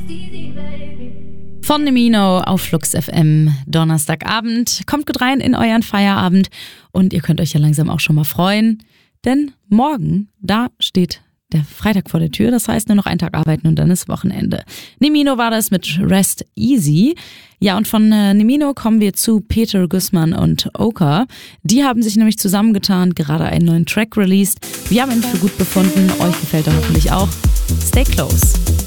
Von Nemino auf Flux FM, Donnerstagabend. Kommt gut rein in euren Feierabend und ihr könnt euch ja langsam auch schon mal freuen, denn morgen, da steht der Freitag vor der Tür, das heißt nur noch einen Tag arbeiten und dann ist Wochenende. Nemino war das mit Rest Easy. Ja, und von Nemino kommen wir zu Peter Guzman und Oka. Die haben sich nämlich zusammengetan, gerade einen neuen Track released. Wir haben ihn für gut befunden, euch gefällt er hoffentlich auch. Stay close.